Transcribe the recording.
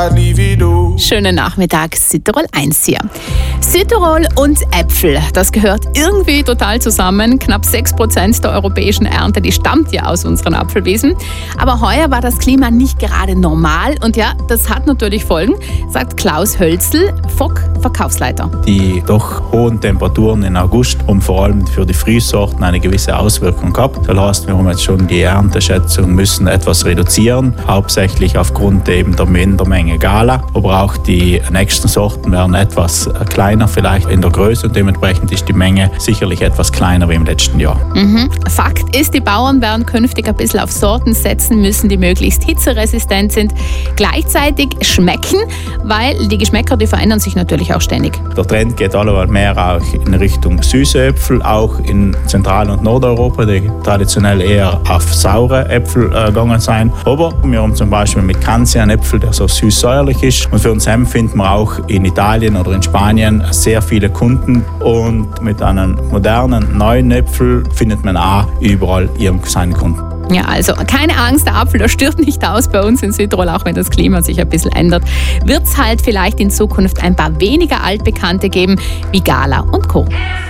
Schönen Nachmittag, Südtirol 1 hier. Südtirol und Äpfel, das gehört irgendwie total zusammen. Knapp 6% der europäischen Ernte, die stammt ja aus unseren Apfelwiesen. Aber heuer war das Klima nicht gerade normal und ja, das hat natürlich Folgen, sagt Klaus Hölzl, Verkaufsleiter. Die doch hohen Temperaturen im August haben vor allem für die Frühsorten eine gewisse Auswirkung gehabt. Das heißt, wir haben jetzt schon die Ernteschätzung müssen etwas reduzieren, hauptsächlich aufgrund eben der Mindermenge Gala. Aber auch die nächsten Sorten werden etwas kleiner vielleicht in der Größe und dementsprechend ist die Menge sicherlich etwas kleiner wie im letzten Jahr. Fakt ist, die Bauern werden künftig ein bisschen auf Sorten setzen müssen, die möglichst hitzeresistent sind, gleichzeitig schmecken, weil die Geschmäcker, die verändern sich natürlich auch ständig. Der Trend geht allemal mehr auch in Richtung süße Äpfel, auch in Zentral- und Nordeuropa, die traditionell eher auf saure Äpfel gegangen sind. Aber wir haben zum Beispiel mit Canzi einen Äpfel, der so süß-säuerlich ist. Und für uns finden wir auch in Italien oder in Spanien sehr viele Kunden. Und mit einem modernen, neuen Äpfel findet man auch überall seine Kunden. Ja, also keine Angst, der Apfel, der stirbt nicht aus bei uns in Südtirol, auch wenn das Klima sich ein bisschen ändert. Wird es halt vielleicht in Zukunft ein paar weniger Altbekannte geben, wie Gala und Co.